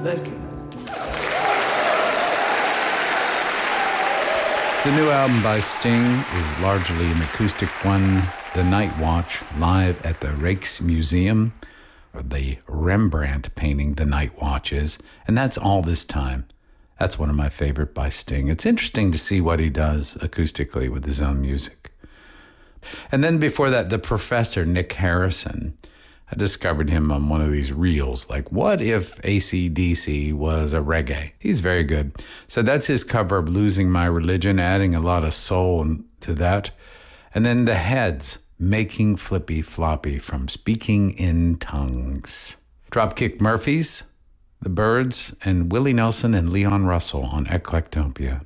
Thank you. The new album by Sting is largely an acoustic one. The Night Watch, live at the Rijksmuseum, or the Rembrandt painting The Night Watch is, and that's All This Time. That's one of my favorite by Sting. It's interesting to see what he does acoustically with his own music. And then before that, the Professor, Nick Harrison. I discovered him on one of these reels, like, what if AC/DC was a reggae? He's very good. So that's his cover of Losing My Religion, adding a lot of soul to that. And then the Heads, Making Flippy Floppy from Speaking in Tongues. Dropkick Murphys, The Byrds, and Willie Nelson and Leon Russell on Eclectopia.